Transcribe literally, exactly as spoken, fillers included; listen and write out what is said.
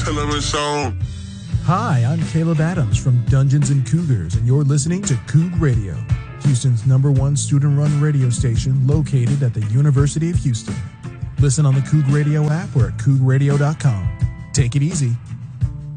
Tell them it's on. Hi, I'm Caleb Adams from Dungeons and Cougars, and you're listening to Coug Radio, Houston's number one student-run radio station located at the University of Houston. Listen on the Coug Radio app or at coug radio dot com. Take it easy